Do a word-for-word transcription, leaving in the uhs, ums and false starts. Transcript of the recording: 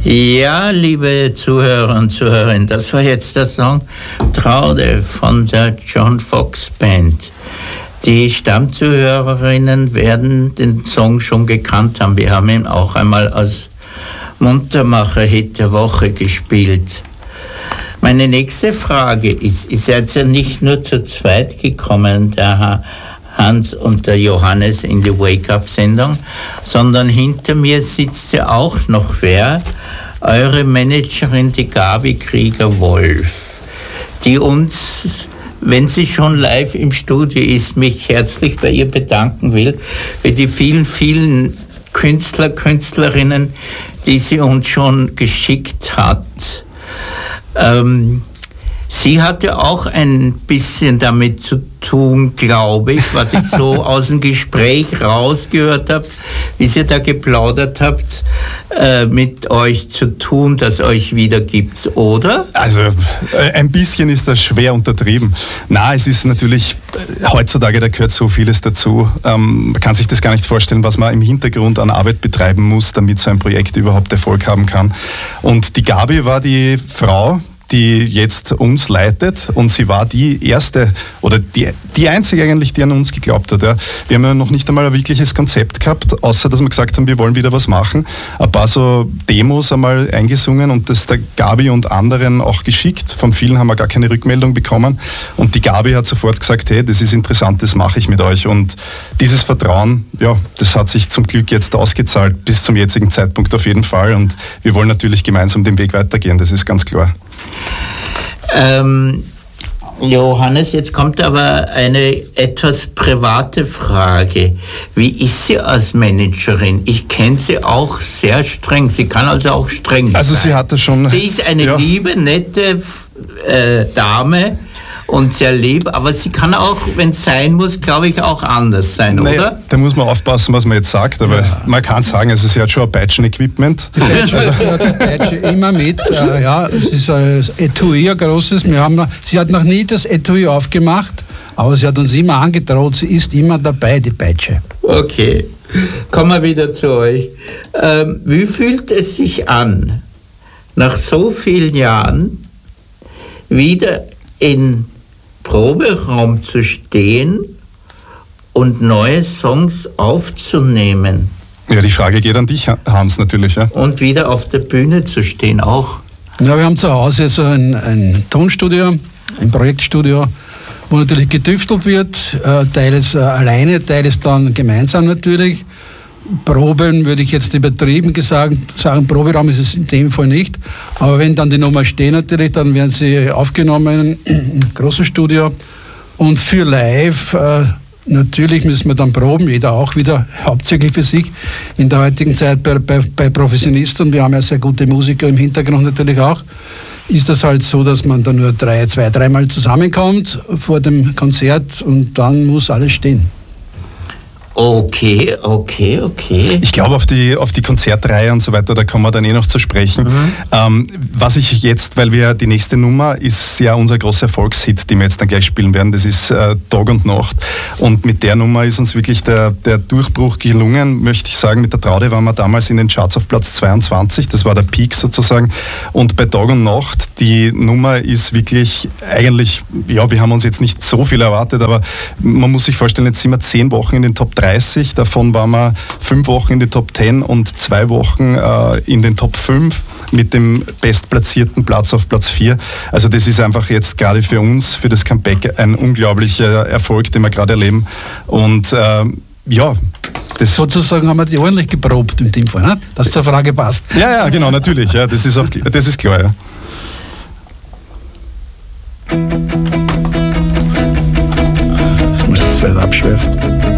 Ja, liebe Zuhörer und Zuhörerinnen, das war jetzt der Song Traude von der John Fox Band. Die Stammzuhörerinnen werden den Song schon gekannt haben. Wir haben ihn auch einmal als Muntermacher-Hit der Woche gespielt. Meine nächste Frage ist, ihr seid ja nicht nur zu zweit gekommen, der Hans und der Johannes in die Wake-Up-Sendung, sondern hinter mir sitzt ja auch noch wer, eure Managerin, die Gabi Krieger-Wolf, die uns, wenn sie schon live im Studio ist, mich herzlich bei ihr bedanken will, für die vielen, vielen Künstler, Künstlerinnen, die sie uns schon geschickt hat. Ähm, sie hatte auch ein bisschen damit zu tun, glaube ich, was ich so aus dem Gespräch rausgehört habe, wie ihr da geplaudert habt, äh, mit euch zu tun, das euch wieder gibt, oder? Also äh, ein bisschen ist das schwer untertrieben. Na, es ist natürlich, heutzutage, da gehört so vieles dazu. Ähm, man kann sich das gar nicht vorstellen, was man im Hintergrund an Arbeit betreiben muss, damit so ein Projekt überhaupt Erfolg haben kann. Und die Gabi war die Frau, die jetzt uns leitet, und sie war die erste oder die, die einzige eigentlich, die an uns geglaubt hat. Ja. Wir haben ja noch nicht einmal ein wirkliches Konzept gehabt, außer dass wir gesagt haben, wir wollen wieder was machen. Ein paar so Demos einmal eingesungen und das der Gabi und anderen auch geschickt. Von vielen haben wir gar keine Rückmeldung bekommen und die Gabi hat sofort gesagt, hey, das ist interessant, das mache ich mit euch, und dieses Vertrauen, ja, das hat sich zum Glück jetzt ausgezahlt, bis zum jetzigen Zeitpunkt auf jeden Fall, und wir wollen natürlich gemeinsam den Weg weitergehen, das ist ganz klar. Ähm, Johannes, jetzt kommt aber eine etwas private Frage. Wie ist sie als Managerin? Ich kenne sie auch sehr streng. Sie kann also auch streng sein. Also sie hatte schon... Sie ist eine ja. liebe, nette äh, Dame und sehr lieb, aber sie kann auch, wenn es sein muss, glaube ich, auch anders sein, naja, oder? Da muss man aufpassen, was man jetzt sagt, aber ja. man kann sagen, also sie hat schon ein Peitschen-Equipment. Die Peitsche, also. Sie hat die Peitsche immer mit, äh, ja, es ist ein Etui, ein großes. Wir haben, sie hat noch nie das Etui aufgemacht, aber sie hat uns immer angedroht, sie ist immer dabei, die Peitsche. Okay, kommen wir wieder zu euch. Ähm, wie fühlt es sich an, nach so vielen Jahren wieder in Proberaum zu stehen und neue Songs aufzunehmen? Ja, die Frage geht an dich, Hans, natürlich. Ja. Und wieder auf der Bühne zu stehen auch. Ja, wir haben zu Hause so ein, ein Tonstudio, ein Projektstudio, wo natürlich getüftelt wird, äh, teils äh, alleine, teils dann gemeinsam natürlich. Proben würde ich jetzt übertrieben gesagt sagen, Proberaum ist es in dem Fall nicht. Aber wenn dann die Nummer stehen natürlich, dann werden sie aufgenommen im großen Studio. Und für live, äh, natürlich müssen wir dann proben, jeder auch wieder hauptsächlich für sich. In der heutigen Zeit bei, bei, bei Professionisten, wir haben ja sehr gute Musiker im Hintergrund natürlich auch, ist das halt so, dass man dann nur drei, zwei, dreimal zusammenkommt vor dem Konzert und dann muss alles stehen. Okay, okay, okay. Ich glaube, auf die, auf die Konzertreihe und so weiter, da kommen wir dann eh noch zu sprechen. Mhm. Ähm, was ich jetzt, weil wir die nächste Nummer ist ja unser großer Erfolgshit, den wir jetzt dann gleich spielen werden, das ist äh, Tag und Nacht. Und mit der Nummer ist uns wirklich der, der Durchbruch gelungen, möchte ich sagen. Mit der Traude waren wir damals in den Charts auf Platz zweiundzwanzig, das war der Peak sozusagen. Und bei Tag und Nacht, die Nummer ist wirklich eigentlich, ja, wir haben uns jetzt nicht so viel erwartet, aber man muss sich vorstellen, jetzt sind wir zehn Wochen in den Top dreißig, davon waren wir fünf Wochen in den Top zehn und zwei Wochen äh, in den Top fünf mit dem bestplatzierten Platz auf Platz vier. Also das ist einfach jetzt gerade für uns, für das Comeback, ein unglaublicher Erfolg, den wir gerade erleben. Und äh, ja, das sozusagen haben wir die ordentlich geprobt in dem Fall, ne? Das zur Frage passt. Ja, ja, genau, natürlich. Ja, das ist, auf, das ist klar, ja. Das ist mal jetzt weit abschweift.